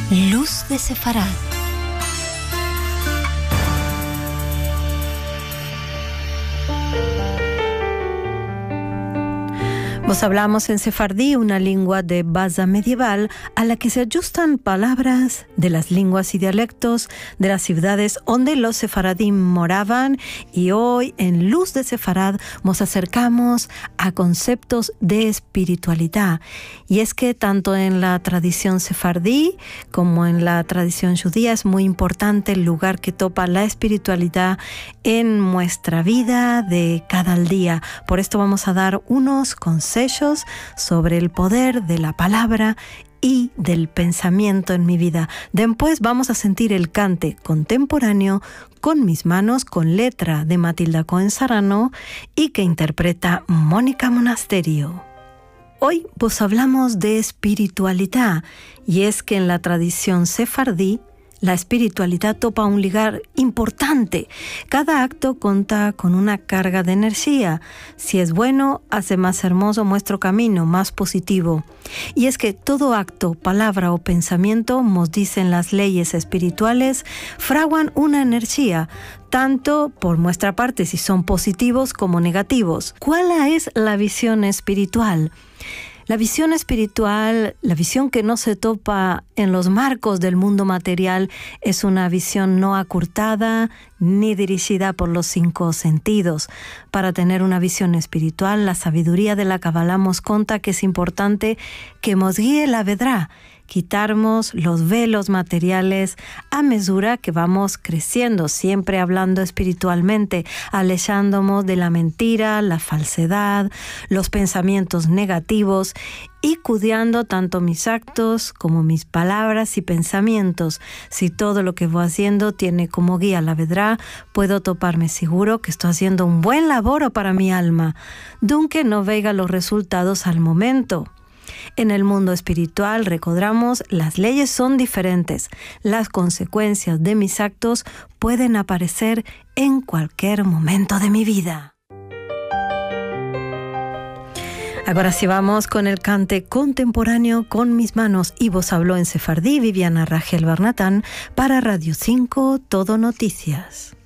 Luz de Sefarad. Vos hablamos en sefardí, una lengua de base medieval a la que se ajustan palabras de las lenguas y dialectos de las ciudades donde los sefaradim moraban, y hoy en Luz de Sefarad nos acercamos a conceptos de espiritualidad. Y es que tanto en la tradición sefardí como en la tradición judía es muy importante el lugar que topa la espiritualidad en nuestra vida de cada día. Por esto vamos a dar unos consejos sobre el poder de la palabra y del pensamiento en mi vida. Después vamos a sentir el cante contemporáneo con mis manos, con letra de Matilda Cohen Sarano y que interpreta Mónica Monasterio. Hoy vos hablamos de espiritualidad, y es que en la tradición sefardí la espiritualidad topa un lugar importante. Cada acto cuenta con una carga de energía. Si es bueno, hace más hermoso nuestro camino, más positivo. Y es que todo acto, palabra o pensamiento, nos dicen las leyes espirituales, fraguan una energía, tanto por nuestra parte si son positivos como negativos. ¿Cuál es la visión espiritual? La visión espiritual, la visión que no se topa en los marcos del mundo material, es una visión no acurtada ni dirigida por los 5 sentidos. Para tener una visión espiritual, la sabiduría de la Kabbalah nos cuenta que es importante que nos guíe la vedrá, quitarnos los velos materiales a medida que vamos creciendo, siempre hablando espiritualmente, alejándonos de la mentira, la falsedad, los pensamientos negativos y cuidando tanto mis actos como mis palabras y pensamientos. Si todo lo que voy haciendo tiene como guía la vedrá, puedo toparme seguro que estoy haciendo un buen laboro para mi alma, aunque no vea los resultados al momento. En el mundo espiritual, recordamos, las leyes son diferentes. Las consecuencias de mis actos pueden aparecer en cualquier momento de mi vida. Ahora sí vamos con el cante contemporáneo con mis manos. Y vos habló en sefardí Viviana Rachel Barnatán para Radio 5 Todo Noticias.